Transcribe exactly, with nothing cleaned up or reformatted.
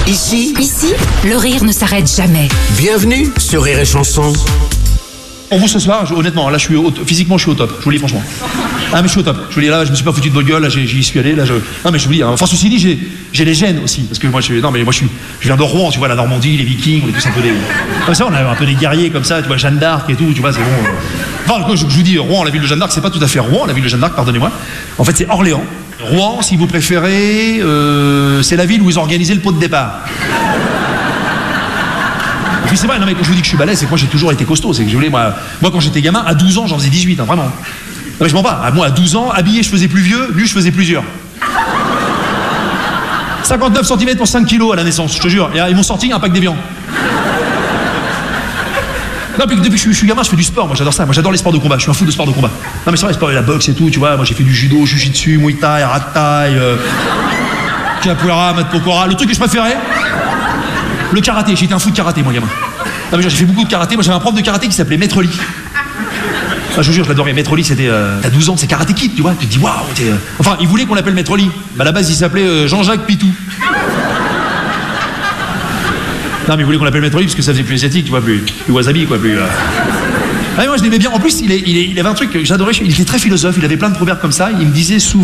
Ici, Ici, le rire ne s'arrête jamais. bienvenue sur Rire et Chanson. Pour vous ce soir, je- honnêtement, là je suis au, physiquement je suis au top, je vous le dis franchement. Ah mais je suis au top, je vous le dis là, je me suis pas foutu de votre gueule, là j'y j'y suis allé, là je... Non mais je vous le dis, hein. Enfin ceci dit, j'ai j'ai les gènes aussi, parce que moi je suis... Non mais moi je suis... Je viens de Rouen, tu vois, la Normandie, les Vikings, on est tous un peu des... Comme ça, on a un peu des guerriers comme ça, tu vois, Jeanne d'Arc et tout, tu vois, c'est bon... euh. Enfin, je, je vous dis, Rouen, la ville de Jeanne d'Arc, c'est pas tout à fait Rouen, la ville de Jeanne d'Arc, pardonnez-moi. En fait c'est Orléans. Rouen, si vous préférez, euh, c'est la ville où ils ont organisé le pot de départ. Et puis c'est vrai, non mais quand je vous dis que je suis balèze, c'est que moi j'ai toujours été costaud. C'est que je voulais, moi, moi quand j'étais gamin, à douze ans, j'en faisais dix-huit, hein, vraiment. Non mais je mens pas, à moi à douze ans, habillé je faisais plus vieux, nu je faisais plusieurs. cinquante-neuf centimètres pour cinq kilos à la naissance, je te jure. Et ils m'ont sorti un pack d'évian. Non, puis depuis que je suis, je suis gamin, je fais du sport, moi j'adore ça, moi j'adore les sports de combat, je suis un fou de sport de combat. Non mais c'est vrai, les sports, la boxe et tout, tu vois, moi j'ai fait du judo, jujitsu, muay thai, rat thai, euh, capoeira, mat pokora. Le truc que je préférais, le karaté, j'étais un fou de karaté moi gamin. Non mais j'ai fait beaucoup de karaté, moi j'avais un prof de karaté qui s'appelait Maître Lee. Ah, je vous jure, je l'adorais. Maître Lee, c'était euh, t'as douze ans, c'est Karate Kid, tu vois, tu te dis waouh, t'es, euh... Enfin, il voulait qu'on l'appelle Maître Lee. Bah à la base il s'appelait euh, Jean-Jacques Pitou. Non mais il voulait qu'on l'appelle Maître Lee parce que ça faisait plus asiatique, tu vois, plus, plus wasabi quoi, plus... Euh... Ah, mais moi je l'aimais bien, en plus il, est, il, est, il avait un truc que j'adorais, il était très philosophe, il avait plein de proverbes comme ça, il me disait souvent...